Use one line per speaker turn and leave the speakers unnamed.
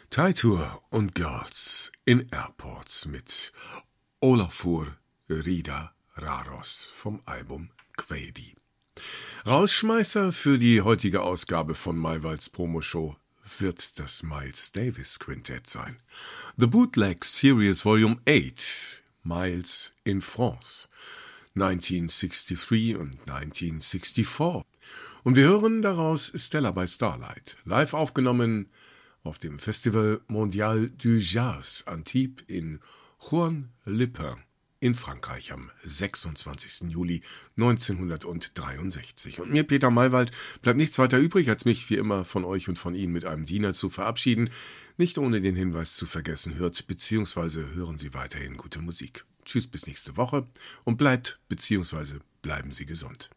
Teitur und Girls in Airports mit Olafur Rida Raros vom Album Quedi. Rausschmeißer für die heutige Ausgabe von Maywalds Promoshow wird das Miles Davis Quintett sein. The Bootleg Series Volume 8, Miles in France, 1963 und 1964. Und wir hören daraus Stella by Starlight, live aufgenommen auf dem Festival Mondial du Jazz Antibes in Juan-les-Pins in Frankreich am 26. Juli 1963. Und mir, Peter Maywald, bleibt nichts weiter übrig, als mich wie immer von euch und von Ihnen mit einem Diener zu verabschieden. Nicht ohne den Hinweis zu vergessen, hört bzw. hören Sie weiterhin gute Musik. Tschüss bis nächste Woche und bleibt bzw. bleiben Sie gesund.